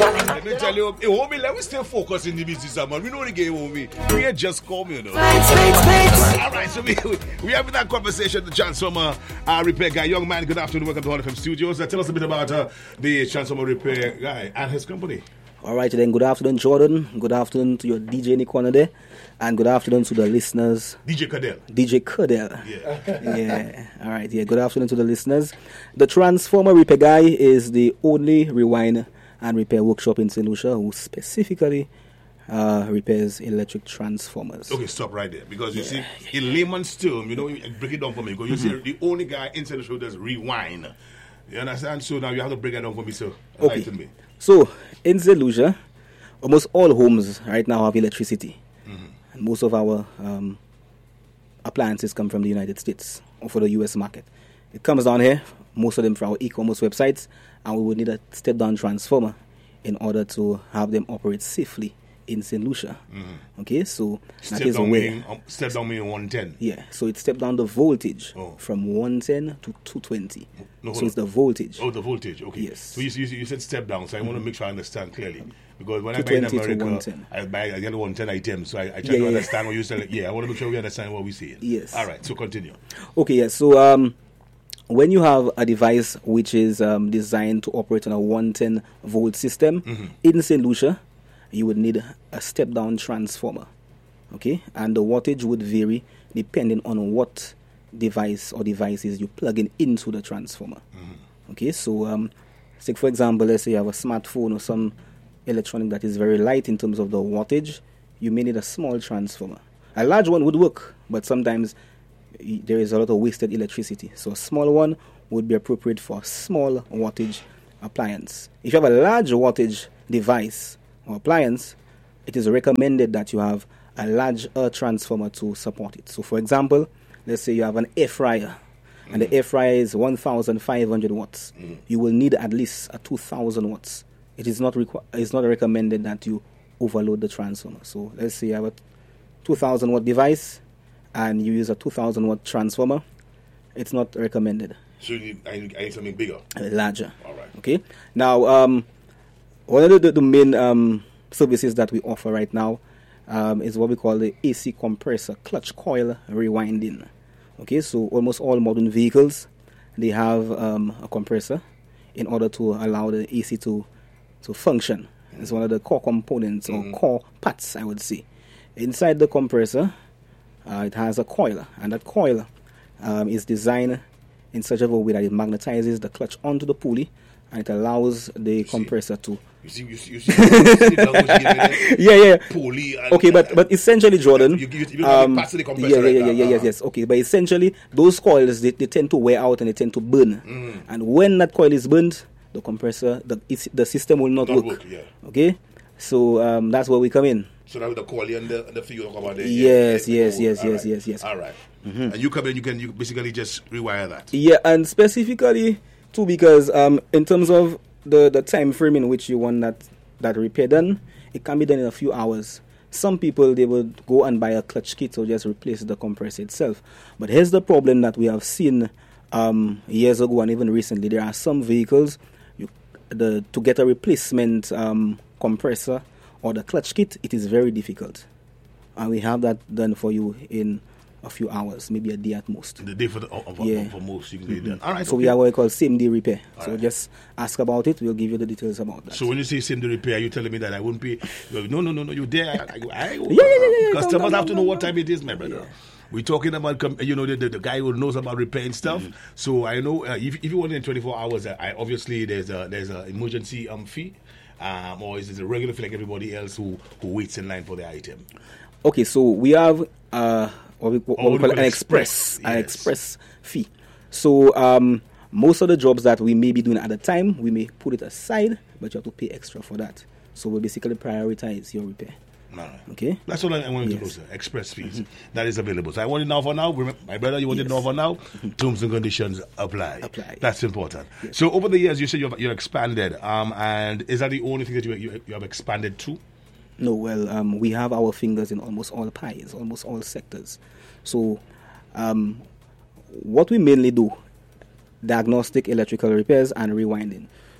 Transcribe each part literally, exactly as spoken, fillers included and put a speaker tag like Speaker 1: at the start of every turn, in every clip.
Speaker 1: Let me tell you, hey, homie, let me stay focused in the business, man. We know the game, homie. We ain't just call me, you know. All right, so we we having that conversation. The transformer uh, repair guy, young man. Good afternoon. Welcome to Hall F M Studios. Uh, tell us a bit about uh, the transformer repair guy and his company.
Speaker 2: All right, then. Good afternoon, Jordan. Good afternoon to your D J Nick there, and good afternoon to the listeners.
Speaker 1: D J Cadell.
Speaker 2: D J Cadell.
Speaker 1: Yeah.
Speaker 2: Yeah. All right. Yeah. Good afternoon to the listeners. The transformer repair guy is the only rewind and repair workshop in Saint Lucia who specifically uh, repairs electric transformers.
Speaker 1: Okay, stop right there. Because you
Speaker 2: yeah.
Speaker 1: see, in layman's term, you know, break it down for me. Because you mm-hmm. see, the only guy in Saint Lucia who does rewind. You understand? So now you have to break it down for me, so enlighten
Speaker 2: okay.
Speaker 1: me.
Speaker 2: So, in Saint Lucia, almost all homes right now have electricity. Mm-hmm. And most of our um, appliances come from the United States or for the U S market. It comes down here, most of them from our e-commerce websites, and we would need a step-down transformer in order to have them operate safely in Saint Lucia. Mm-hmm. Okay, so
Speaker 1: step
Speaker 2: that is
Speaker 1: down
Speaker 2: where
Speaker 1: meaning, um, step down meaning one ten.
Speaker 2: Yeah, so it step down the voltage
Speaker 1: oh.
Speaker 2: from one ten to two twenty.
Speaker 1: No,
Speaker 2: so it's the voltage.
Speaker 1: Oh, the voltage. Okay.
Speaker 2: Yes.
Speaker 1: So you, you, you said step down. So I mm-hmm. want to make sure I understand clearly. Because when I buy in
Speaker 2: two twenty
Speaker 1: America, I buy I get one ten items. So I, I try
Speaker 2: yeah,
Speaker 1: to
Speaker 2: yeah.
Speaker 1: understand what you're saying. Yeah, I want to make sure we understand what we're saying.
Speaker 2: Yes.
Speaker 1: All right. So continue.
Speaker 2: Okay. Yeah. So um, when you have a device which is um, designed to operate on a one ten volt system mm-hmm. in Saint Lucia, you would need a step-down transformer, okay? And the wattage would vary depending on what device or devices you plug in into the transformer, mm-hmm. okay? So, um, say for example, let's say you have a smartphone or some electronic that is very light in terms of the wattage, you may need a small transformer. A large one would work, but sometimes there is a lot of wasted electricity. So a small one would be appropriate for a small wattage appliance. If you have a large wattage device or appliance, it is recommended that you have a large air transformer to support it. So for example, let's say you have an air fryer, mm-hmm. and the air fryer is one thousand five hundred watts. Mm-hmm. You will need at least a two thousand watts. It is not requ- it's not recommended that you overload the transformer. So let's say you have a two thousand watt device and you use a two thousand watt transformer. It's not recommended.
Speaker 1: So you need, I, need, I need something bigger?
Speaker 2: Uh, larger.
Speaker 1: All right.
Speaker 2: Okay. Now, um, one of the, the main um, services that we offer right now um, is what we call the A C compressor clutch coil rewinding. Okay, so almost all modern vehicles, they have um, a compressor in order to allow the A C to, to function. It's one of the core components or mm-hmm. core parts, I would say. Inside the compressor, uh, it has a coil, and that coil um, is designed in such a way that it magnetizes the clutch onto the pulley, and it allows the you compressor see, to.
Speaker 1: You see, you see, you see, you see
Speaker 2: yeah, yeah.
Speaker 1: Pulley. And,
Speaker 2: okay, but but essentially, Jordan.
Speaker 1: You, you, you
Speaker 2: um,
Speaker 1: pass the compressor
Speaker 2: yeah, yeah,
Speaker 1: right
Speaker 2: yeah,
Speaker 1: now.
Speaker 2: yeah, yeah,
Speaker 1: uh-huh.
Speaker 2: yes, yes. Okay, but essentially, those coils they, they tend to wear out and they tend to burn, mm. and when that coil is burned, the compressor, the it's, the system will not,
Speaker 1: not
Speaker 2: work.
Speaker 1: work. Yeah.
Speaker 2: Okay, so um, that's where we come in.
Speaker 1: So now with the coil and the, and the fuse about there.
Speaker 2: Yes, yes, yes, yes, yes,
Speaker 1: right.
Speaker 2: yes, yes.
Speaker 1: All right. Mm-hmm. And you come in, you can you basically just rewire that.
Speaker 2: Yeah, and specifically too because um, in terms of the, the time frame in which you want that, that repair done, it can be done in a few hours. Some people, they will go and buy a clutch kit or just replace the compressor itself. But here's the problem that we have seen um, years ago and even recently. There are some vehicles, you, the to get a replacement um, compressor or the clutch kit, it is very difficult. And we have that done for you in a few hours, maybe a day at most.
Speaker 1: The day for the of,
Speaker 2: yeah.
Speaker 1: for most you can get
Speaker 2: mm-hmm.
Speaker 1: it done. All right.
Speaker 2: So
Speaker 1: okay.
Speaker 2: we have what we call same day repair.
Speaker 1: All
Speaker 2: so
Speaker 1: right.
Speaker 2: just ask about it. We'll give you the details about that.
Speaker 1: So when you say same day repair, you telling me that I won't pay? No, no, no, no. You there? I, I, I,
Speaker 2: yeah, yeah, yeah, yeah.
Speaker 1: Customers
Speaker 2: come, come,
Speaker 1: have to know
Speaker 2: come,
Speaker 1: what
Speaker 2: come.
Speaker 1: time it is, my brother. Yeah. We're talking about, you know, the, the, the guy who knows about repairing stuff. Mm-hmm. So I know uh, if, if you want it in twenty-four hours, uh, I, obviously there's a there's an emergency um fee, um, or is it a regular fee like everybody else who, who waits in line for the item?
Speaker 2: Okay, so we have uh, what we, what
Speaker 1: oh,
Speaker 2: we call an express, express yes. an express fee. So um, most of the jobs that we may be doing at the time, we may put it aside, but you have to pay extra for that. So we basically prioritize your repair.
Speaker 1: All right.
Speaker 2: Okay.
Speaker 1: That's what I wanted yes. to know, sir. Express fees. Mm-hmm. That is available. So I want it now for now. Remember, my brother, you want yes. it now for now. Mm-hmm. Terms and conditions apply.
Speaker 2: Apply.
Speaker 1: That's important.
Speaker 2: Yes.
Speaker 1: So over the years, you said you've, you're expanded. Um, and is that the only thing that you, you, you have expanded to?
Speaker 2: No, well, um, we have our fingers in almost all pies, almost all sectors. So um, what we mainly do, diagnostic electrical repairs and rewinding.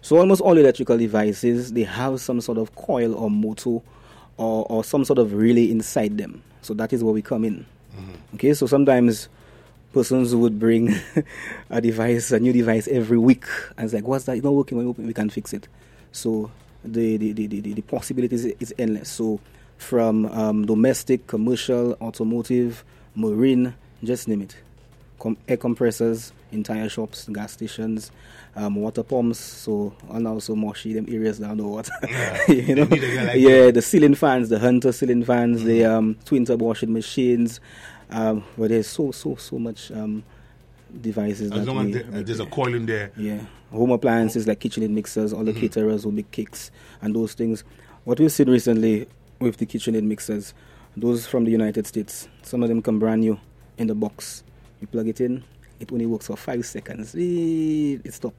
Speaker 2: So almost all electrical devices, they have some sort of coil or motor or, or some sort of relay inside them. So that is where we come in. Mm-hmm. Okay, so sometimes persons would bring a device, a new device every week, and it's like, what's that? It's not working. We we can fix it. So the the the, the, the possibilities is endless. So from um, domestic, commercial, automotive, marine, just name it. Com- air compressors in tire shops, gas stations, um, water pumps. So and also Moshi, them areas down the water. Yeah, you know, like yeah, that. The ceiling fans, the Hunter ceiling fans, mm-hmm. the um, twin turbo washing machines. Um, but there's so so so much um, devices.
Speaker 1: As long as there, there's a coil in there.
Speaker 2: Yeah, home appliances like KitchenAid mixers, all the mm-hmm. caterers will make cakes and those things. What we've seen recently with the KitchenAid mixers, those from the United States, some of them come brand new in the box. You plug it in, it only works for five seconds. It stops.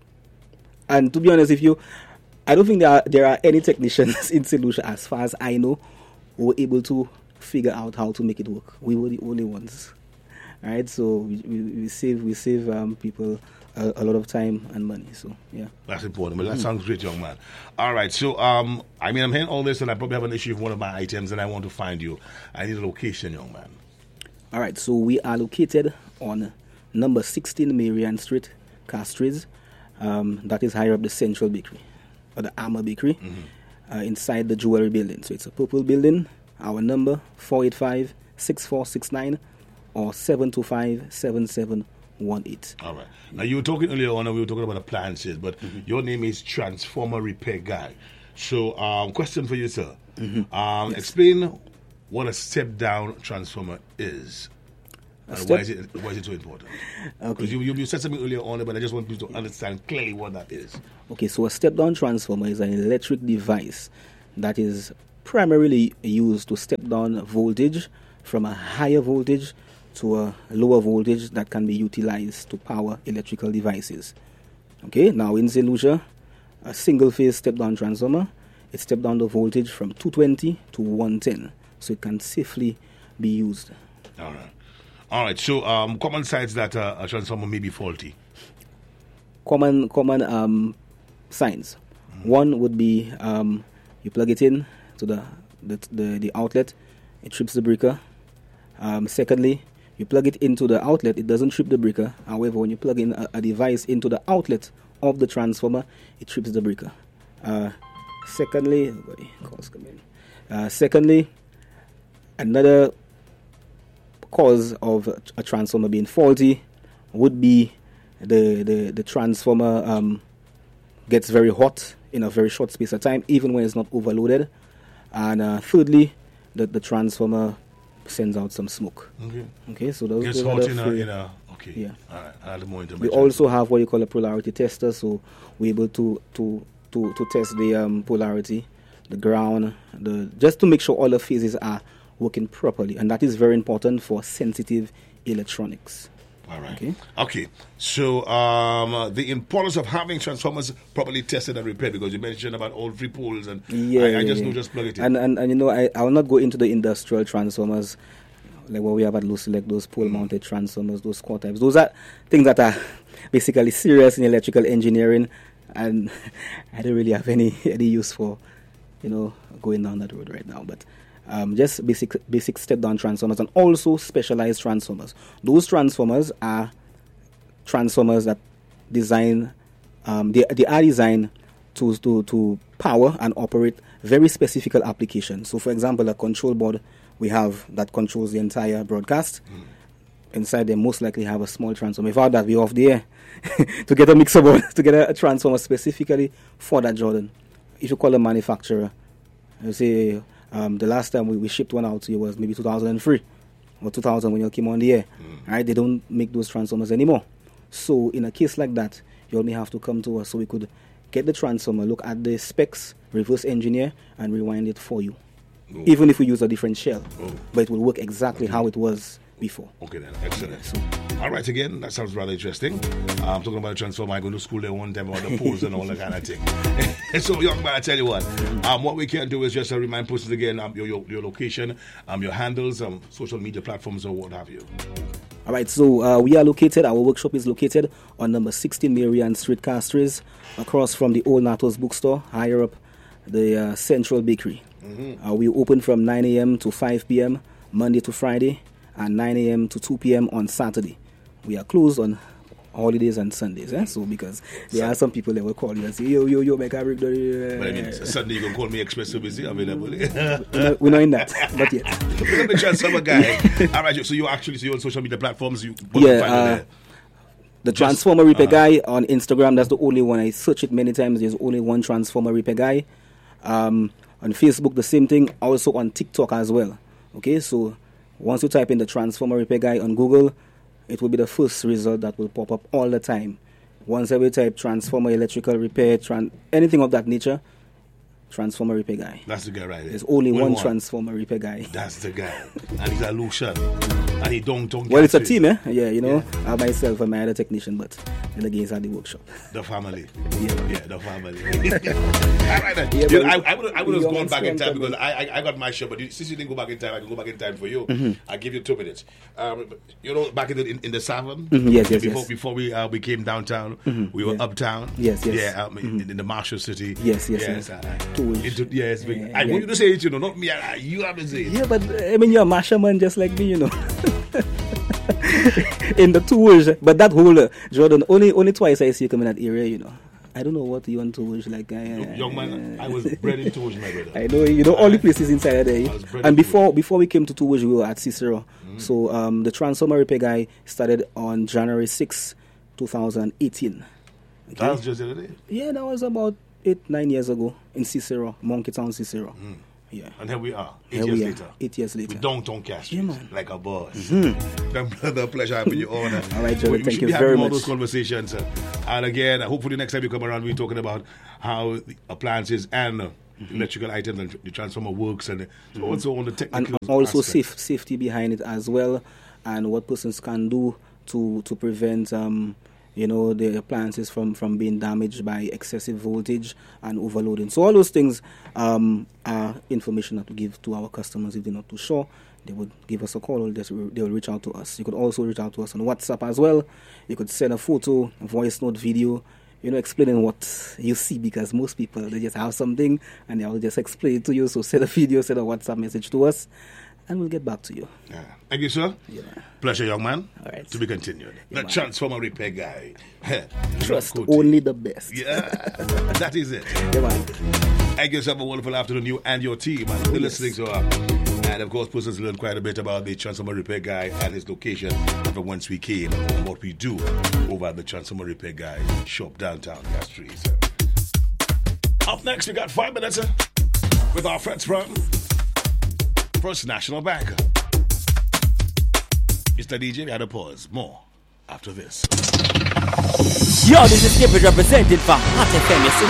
Speaker 2: And to be honest with you, I don't think there are, there are any technicians in Saint Lucia, as far as I know, who were able to figure out how to make it work. We were the only ones. All right, so we, we, we save we save um, people a, a lot of time and money. So yeah,
Speaker 1: that's important. But that mm. sounds great, young man. All right, so um, I mean, I'm hearing all this, and I probably have an issue with one of my items, and I want to find you. I need a location, young man.
Speaker 2: All right, so we are located on number sixteen Marian Street, Castries. Um, that is higher up the Central Bakery, or the Armour Bakery, mm-hmm. uh, inside the Jewelry Building. So it's a purple building. Our number, four eight five, six four six nine or seven two five, seven seven one eight.
Speaker 1: All right. Now, you were talking earlier on, we were talking about appliances, but mm-hmm. your name is Transformer Repair Guy. So, um, question for you, sir. Mm-hmm. Um, yes. Explain what a step-down transformer is. And step- why, is it, why is it so important? Because okay. you, you, you said something earlier on, but I just want you to understand clearly what that is.
Speaker 2: Okay, so a step-down transformer is an electric device that is primarily used to step down voltage from a higher voltage to a lower voltage that can be utilized to power electrical devices. Okay, now in Saint Lucia, a single-phase step-down transformer, it step down the voltage from two twenty to one ten, so it can safely be used.
Speaker 1: All right. All right, so um, common signs that uh, a transformer may be faulty.
Speaker 2: Common common um, signs. Mm-hmm. One would be um, you plug it in to the the, the, the outlet, it trips the breaker. Um, secondly, you plug it into the outlet, it doesn't trip the breaker. However, when you plug in a, a device into the outlet of the transformer, it trips the breaker. Uh, secondly, boy, calls come in. Uh, secondly, another cause of a transformer being faulty would be the the, the transformer um, gets very hot in a very short space of time, even when it's not overloaded. And uh, thirdly, the, the transformer sends out some smoke. Okay. Okay, so those,
Speaker 1: Gets
Speaker 2: those
Speaker 1: hot
Speaker 2: are the
Speaker 1: in a,
Speaker 2: three.
Speaker 1: in a, okay. Yeah. All right. I'll add more information.
Speaker 2: We also have what you call a polarity tester, so we're able to to to, to test the um, polarity, the ground, the just to make sure all the phases are working properly, and that is very important for sensitive electronics.
Speaker 1: All right. Okay. Okay. So um, uh, the importance of having transformers properly tested and repaired, because you mentioned about all three poles, and
Speaker 2: yeah,
Speaker 1: I, I just
Speaker 2: yeah.
Speaker 1: know just plug it in.
Speaker 2: And and, and you know, I, I will not go into the industrial transformers like what we have at Lucy, like those pole-mounted mm. transformers, those core types. Those are things that are basically serious in electrical engineering, and I don't really have any any use for, you know, going down that road right now. But Um, just basic basic step-down transformers, and also specialized transformers. Those transformers are transformers that design, um, they, they are designed to, to, to power and operate very specific applications. So, for example, a control board we have that controls the entire broadcast. Mm. Inside, they most likely have a small transformer. Without that, we're off the air. To get a mixer board, to get a, a transformer specifically for that, Jordan. If you call a manufacturer, you say, Um, the last time we, we shipped one out to you was maybe two thousand three or two thousand when you came on the air. Mm. Right? They don't make those transformers anymore. So in a case like that, you only have to come to us so we could get the transformer, look at the specs, reverse engineer, and rewind it for you. Oh. Even if we use a different shell. Oh. But it will work exactly okay. how it was before.
Speaker 1: Okay then, excellent. So, all right, again, that sounds rather interesting. I'm um, talking about a transformer. I go to school there one time about the poles and all that kind of thing. So, young man, I tell you what, um, what we can do is just uh, remind persons again um, your, your your location, um, your handles, um, social media platforms, or what have you.
Speaker 2: All right, so uh, we are located, our workshop is located on number sixteen Marian Street, Castries, across from the Old Natos bookstore, higher up the uh, Central Bakery. Mm-hmm. Uh, we open from nine a.m. to five p.m. Monday to Friday, and nine a.m. to two p.m. on Saturday. We are closed on holidays and Sundays, eh? So because there are some people that will call you and say, yo, yo, yo, make a break.
Speaker 1: But I mean, Sunday you can call me Express Service available.
Speaker 2: We're not in that, but yet.
Speaker 1: We're the Transformer guy. All right, so you actually, so you're on social media platforms. You
Speaker 2: yeah, uh, the Transformer Repair uh-huh. Guy on Instagram, that's the only one. I search it many times. There's only one Transformer Repair Guy. Um, on Facebook, the same thing. Also on TikTok as well. Okay, so once you type in the Transformer Repair Guy on Google, it will be the first result that will pop up all the time. Once I will type transformer electrical repair, tran- anything of that nature, Transformer Repair Guy.
Speaker 1: That's the guy right there.
Speaker 2: There's only one, one transformer repair guy.
Speaker 1: That's the guy. And he's a Lucian. And he don't don't
Speaker 2: Well, it's a team, eh? Yeah, you know. Yeah. I myself and my other technician, but the guys at the workshop.
Speaker 1: The family.
Speaker 2: Yeah,
Speaker 1: yeah the family. All right, then. Yeah, yeah, I, I would I would have gone back in time because I, I I got my show, but you, since you didn't go back in time, I can go back in time for you. Mm-hmm. I'll give you two minutes. Um, you know, back in the in, in the Savon,
Speaker 2: mm-hmm. yes, yes,
Speaker 1: before
Speaker 2: yes.
Speaker 1: before we uh, we came downtown, mm-hmm. we were
Speaker 2: yeah.
Speaker 1: uptown.
Speaker 2: Yes, yes.
Speaker 1: Yeah, um,
Speaker 2: mm-hmm.
Speaker 1: in, in the Marshall City.
Speaker 2: Yes, yes, yes.
Speaker 1: yes. Uh, into, yes,
Speaker 2: yeah,
Speaker 1: I
Speaker 2: yeah.
Speaker 1: want you to say it, you know, not me. I, you have to say it.
Speaker 2: Yeah, but I mean, you're a masherman just like me, you know. In the tours, but that whole uh, Jordan, only only twice I see you come in that area, you know. I don't know what you want tours like. Uh,
Speaker 1: Young man, I was bred in tours, my brother.
Speaker 2: I know, you know, all the places inside there. And before tours. before we came to tours, we were at Cicero. Mm-hmm. So um, the Transformer Repair Guy started on January sixth, twenty eighteen. Okay?
Speaker 1: That was just the other day?
Speaker 2: Yeah, that was about eight, nine years ago in Cicero, Monkey Town, Cicero. Mm. Yeah.
Speaker 1: And here we are, eight
Speaker 2: here
Speaker 1: years
Speaker 2: we
Speaker 1: later.
Speaker 2: Eight years later.
Speaker 1: We don't don't cast
Speaker 2: yeah, man.
Speaker 1: like a boss.
Speaker 2: Mm-hmm.
Speaker 1: Brother, pleasure having you on.
Speaker 2: All right, Joe,
Speaker 1: we,
Speaker 2: thank
Speaker 1: we
Speaker 2: you very much.
Speaker 1: all those conversations. Uh, and again, hopefully next time you come around, we're talking about how the appliances and uh, mm-hmm. electrical items and the transformer works, and mm-hmm. also on the technical
Speaker 2: and also safe, safety behind it as well, and what persons can do to to prevent um, you know, the appliances from, from being damaged by excessive voltage and overloading. So all those things um, are information that we give to our customers. If they're not too sure, they would give us a call or they will reach out to us. You could also reach out to us on WhatsApp as well. You could send a photo, a voice note, video, you know, explaining what you see, because most people, they just have something and they'll just explain it to you. So send a video, send a WhatsApp message to us, and we'll get back to you.
Speaker 1: Yeah. Thank you, sir.
Speaker 2: Yeah.
Speaker 1: Pleasure, young man.
Speaker 2: All right.
Speaker 1: To be continued.
Speaker 2: Yeah,
Speaker 1: the
Speaker 2: man.
Speaker 1: Transformer Repair Guy.
Speaker 2: Trust only the best.
Speaker 1: Yeah, that is it.
Speaker 2: Yeah, man.
Speaker 1: Thank you, sir. Have a wonderful afternoon, you and your team. And still
Speaker 2: yes.
Speaker 1: listening to us. And of course, persons learn quite a bit about the Transformer Repair Guy and his location from whence we came and what we do over at the Transformer Repair Guy shop downtown Castries. Up next, we got five minutes uh, with our friends from First National Bank. Mister D J, we had a pause. More after this.
Speaker 3: Yo, this is Skipper representing for Hot F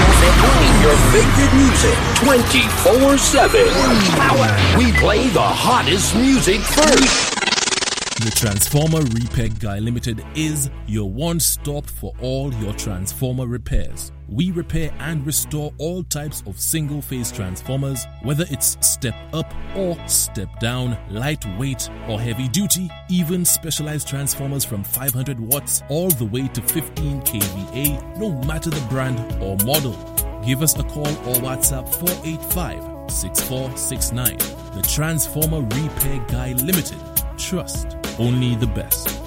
Speaker 3: M.
Speaker 4: Playing your favorite music twenty-four seven. Power. We play the hottest music first.
Speaker 5: The Transformer Repair Guy Limited is your one-stop for all your transformer repairs. We repair and restore all types of single-phase transformers, whether it's step-up or step-down, lightweight or heavy-duty, even specialized transformers from five hundred watts all the way to fifteen K V A, no matter the brand or model. Give us a call or WhatsApp four eight five, six four six nine. The Transformer Repair Guy Limited. Trust only the best.